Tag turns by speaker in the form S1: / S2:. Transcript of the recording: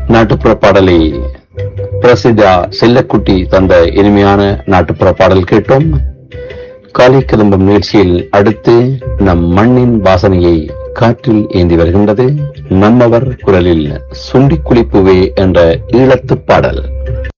S1: நாட்டுப்புற பாடலை பிரசித்தா செல்லக்குட்டி தந்த இனிமையான நாட்டுப்புற பாடல் கேட்டோம். காலை கிளம்பும் நிகழ்ச்சியில் அடுத்து நம் மண்ணின் வாசனையை காற்றில் ஏந்தி வருகின்றது. நம்மவர் குரலில் சுண்டி குளிப்புவே என்ற ஈழத்து பாடல்.